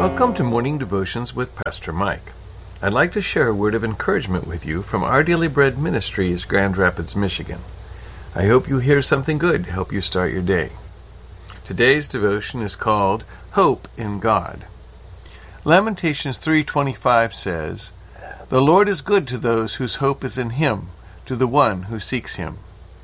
Welcome to Morning Devotions with Pastor Mike. I'd like to share a word of encouragement with you from Our Daily Bread Ministries, Grand Rapids, Michigan. I hope you hear something good to help you start your day. Today's devotion is called Hope in God. Lamentations 3:25 says, "The Lord is good to those whose hope is in Him, to the one who seeks Him."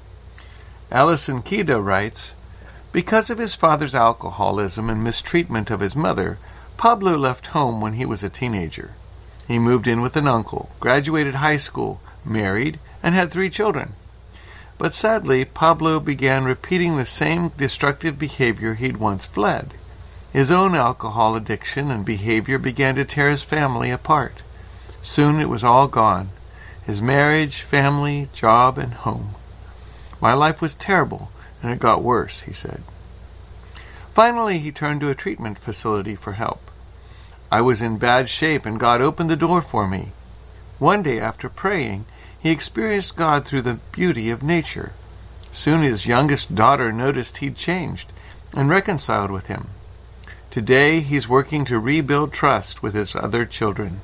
Alison Kieda writes, "Because of his father's alcoholism and mistreatment of his mother, Pablo left home when he was a teenager. He moved in with an uncle, graduated high school, married, and had 3 children. But sadly, Pablo began repeating the same destructive behavior he'd once fled. His own alcohol addiction and behavior began to tear his family apart. Soon it was all gone. His marriage, family, job, and home. My life was terrible, and it got worse," he said. Finally, he turned to a treatment facility for help. "I was in bad shape, and God opened the door for me. One day after praying, he experienced God through the beauty of nature. Soon his youngest daughter noticed he'd changed and reconciled with him. Today, he's working to rebuild trust with his other children."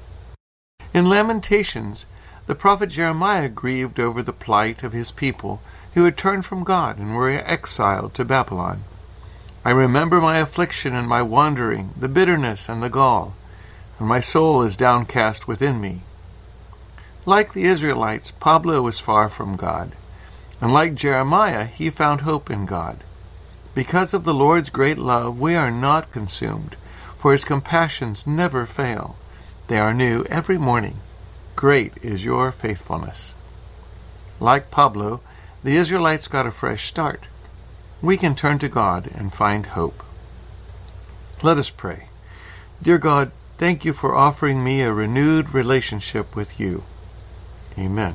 In Lamentations, the prophet Jeremiah grieved over the plight of his people who had turned from God and were exiled to Babylon. "I remember my affliction and my wandering, the bitterness and the gall, and my soul is downcast within me." Like the Israelites, Pablo was far from God. And like Jeremiah, he found hope in God. Because of the Lord's great love, we are not consumed, for his compassions never fail. They are new every morning. Great is your faithfulness. Like Pablo, the Israelites got a fresh start. We can turn to God and find hope. Let us pray. Dear God, thank you for offering me a renewed relationship with you. Amen.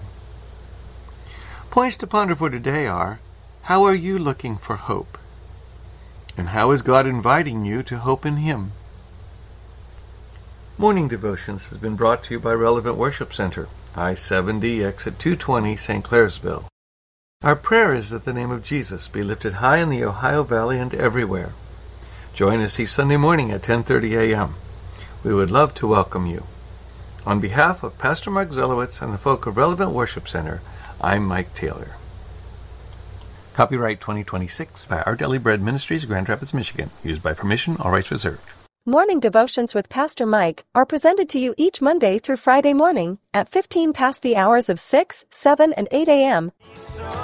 Points to ponder for today are, how are you looking for hope? And how is God inviting you to hope in Him? Morning Devotions has been brought to you by Relevant Worship Center, I-70, exit 220, St. Clairsville. Our prayer is that the name of Jesus be lifted high in the Ohio Valley and everywhere. Join us each Sunday morning at 10:30 a.m. We would love to welcome you. On behalf of Pastor Mark Zelowitz and the folk of Relevant Worship Center, I'm Mike Taylor. Copyright 2026 by Our Daily Bread Ministries, Grand Rapids, Michigan. Used by permission, all rights reserved. Morning Devotions with Pastor Mike are presented to you each Monday through Friday morning at 15 past the hours of 6, 7, and 8 a.m.